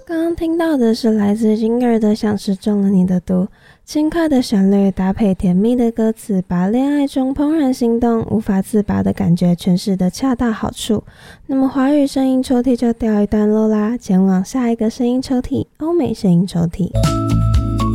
刚刚听到的是来自金儿的像是中了你的毒，轻快的旋律搭配甜蜜的歌词，把恋爱中怦然心动无法自拔的感觉诠释得恰到好处。那么华语声音抽屉就掉一段落啦，前往下一个声音抽屉，欧美声音抽屉。